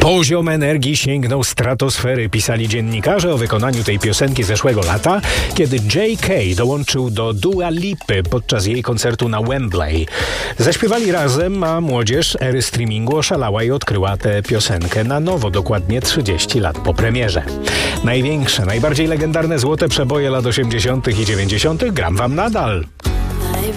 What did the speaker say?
Poziom energii sięgnął stratosfery, pisali dziennikarze o wykonaniu tej piosenki zeszłego lata, kiedy J.K. dołączył do Dua Lipy podczas jej koncertu na Wembley. Zaśpiewali razem, a młodzież ery streamingu oszalała i odkryła tę piosenkę na nowo, dokładnie 30 lat po premierze. Największe, najbardziej legendarne złote przeboje lat 80. i 90. gram wam nadal.